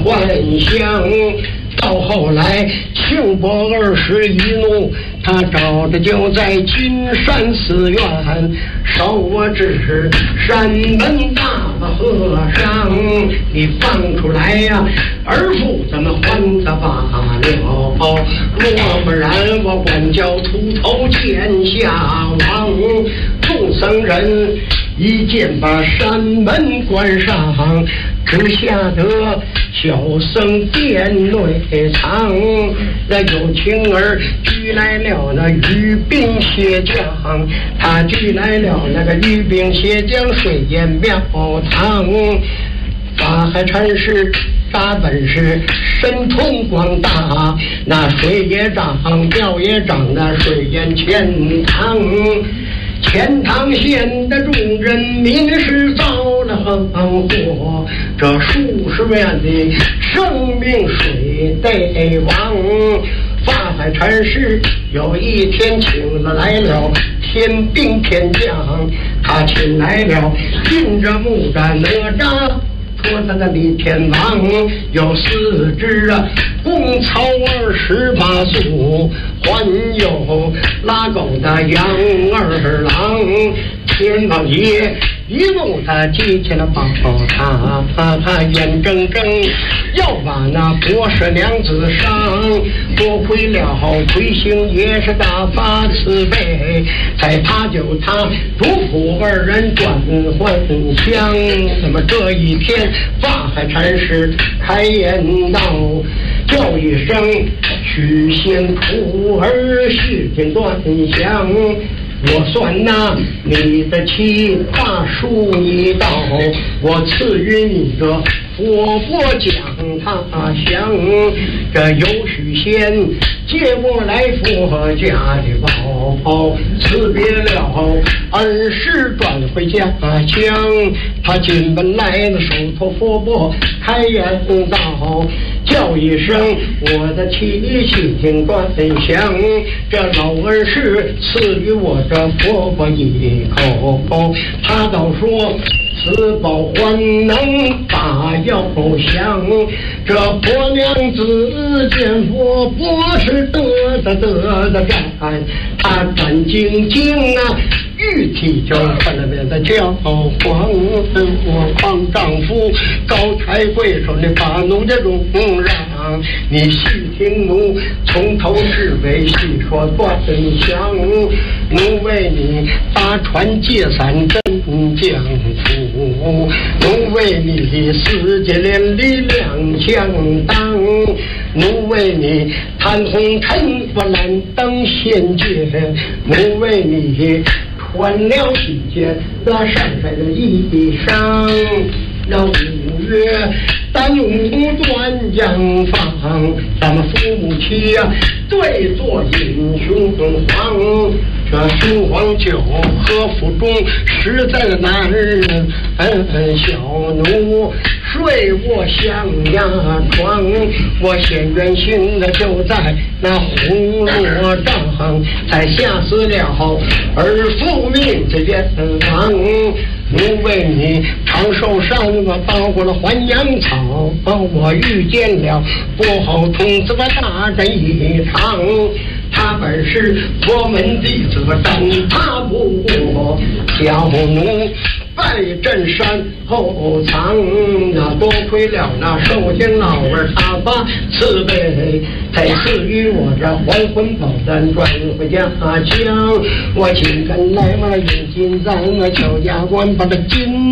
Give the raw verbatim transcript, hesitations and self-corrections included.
幻想。到后来，庆伯二十一怒，他找的就在金山寺院，烧我只山门大和尚，你放出来呀、啊，儿妇咱们还他罢了。若不然，我管教秃头见下王，众僧人一见把山门关上，只吓得小僧殿内藏。那有情儿拘来了那鱼兵蟹将，他拘来了那个鱼兵蟹将水淹庙堂。法海禅师大本事神通广大，那水也涨庙也涨，那水淹钱塘。钱塘县的众人民是遭了祸，这数十万的生命水得亡。法海禅师有一天请了来了天兵天将，他请来了金着木的哪吒，说他的李天王，有四只啊公曹二十八宿，还有拉狗的杨二郎。天王爷一路他记起了宝塔，他他眼睁睁要把那博士娘子伤，多亏了魁星也是大发慈悲，才怕救他主仆二人转换香。那么这一天法海禅师开言道，叫一声许仙徒儿事情断香，我算呐你的七大书一道，我赐予你个佛佛讲他香。这有许仙接过来佛家的宝宝，辞别了儿时转回家乡。他进门来了手托佛钵开言道，叫一声我的妻妻听断香，这老儿是赐予我这佛佛一口。他倒说此宝还能把药香，这婆娘子见佛婆是得得得得干，他战兢兢啊玉体就看了面的叫皇，我帮丈夫高抬贵手，你把奴的容让，你细听奴从头至尾细说断香。奴为你搭船借伞镇江府，奴为你四界连理两相当，奴为你谈红尘我难当仙界，奴为你穿了几件那上海的衣裳。那五月当午端阳放，咱们父母妻呀、啊、对坐饮雄黄，这雄黄酒喝腹中实在的男人，嗯，小奴睡卧象牙床，我显原形的就在那红罗帐，才吓死了儿父命这边亡。奴为你长寿山，我到过了还阳草，我遇见了不好童子我大战一场，他本是佛门弟子我战他不过，小奴拜镇山后藏，那多亏了那寿星老儿他把慈悲，才赐予我这还魂宝丹转回家乡。我请跟来我引进咱我乔家关把这金